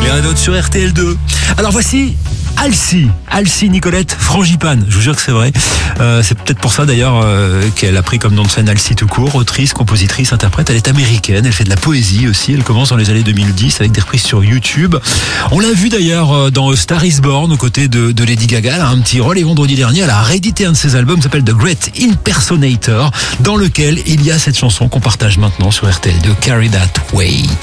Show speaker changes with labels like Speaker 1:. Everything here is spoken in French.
Speaker 1: y en a d'autres sur RTL2. Alors voici Alcy Nicolette Frangipane, je vous jure que c'est vrai. C'est peut-être pour ça d'ailleurs qu'elle a pris comme nom de scène Alcy tout court, autrice, compositrice, interprète. Elle est américaine, elle fait de la poésie aussi. Elle commence dans les années 2010 avec des reprises sur YouTube. On l'a vu d'ailleurs dans Star is Born aux côtés de Lady Gaga. Elle a un petit rôle et vendredi dernier, elle a réédité un de ses albums qui s'appelle The Great Impersonator, dans lequel il y a cette chanson qu'on partage maintenant sur RTL2, Carry That Way.